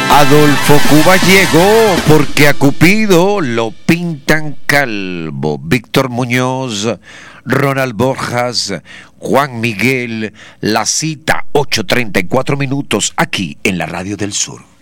Adolfo Cuba llegó porque a Cupido lo pintan calvo. Víctor Muñoz, Ronald Borjas, Juan Miguel, La Cita, 8:34 aquí en la Radio del Sur.